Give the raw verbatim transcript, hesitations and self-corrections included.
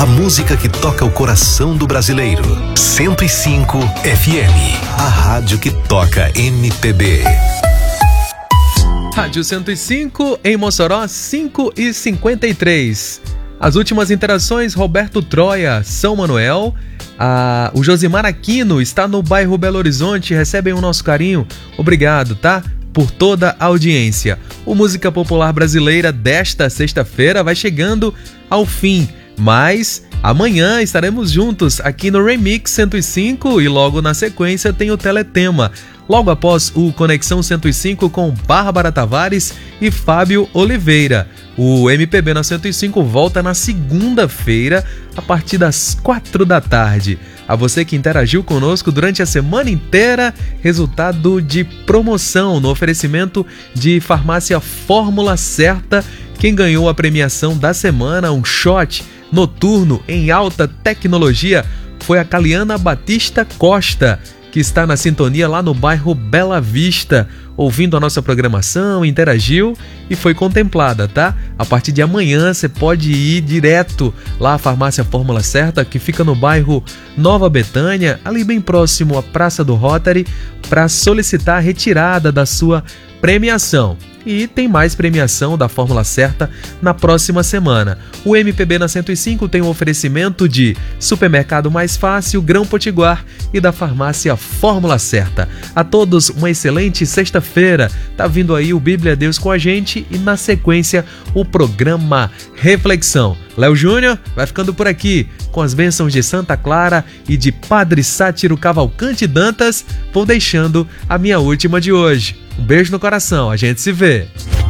A música que toca o coração do brasileiro. cento e cinco F M, a rádio que toca M P B. Rádio cento e cinco, em Mossoró, cinco e cinquenta e três. As últimas interações, Roberto Troia, São Manuel. Ah, o Josimar Aquino está no bairro Belo Horizonte, recebem o nosso carinho. Obrigado, tá? Por toda a audiência. O Música Popular Brasileira desta sexta-feira vai chegando ao fim, mas amanhã estaremos juntos aqui no Remix cento e cinco e logo na sequência tem o Teletema. Logo após o Conexão cento e cinco com Bárbara Tavares e Fábio Oliveira. O M P B na cento e cinco volta na segunda-feira, a partir das quatro da tarde. A você que interagiu conosco durante a semana inteira, resultado de promoção no oferecimento de Farmácia Fórmula Certa. Quem ganhou a premiação da semana, um shot noturno em alta tecnologia, foi a Caliana Batista Costa, que está na sintonia lá no bairro Bela Vista, ouvindo a nossa programação, interagiu e foi contemplada, tá? A partir de amanhã você pode ir direto lá à Farmácia Fórmula Certa, que fica no bairro Nova Betânia, ali bem próximo à Praça do Rotary, para solicitar a retirada da sua premiação. E tem mais premiação da Fórmula Certa na próxima semana. O M P B na cento e cinco tem um oferecimento de Supermercado Mais Fácil, Grão Potiguar e da Farmácia Fórmula Certa. A todos uma excelente sexta-feira. Tá vindo aí o Bíblia Deus com a gente e na sequência o programa Reflexão. Léo Júnior vai ficando por aqui com as bênçãos de Santa Clara e de Padre Sátiro Cavalcante Dantas. Vou deixando a minha última de hoje. Um beijo no coração, a gente se vê.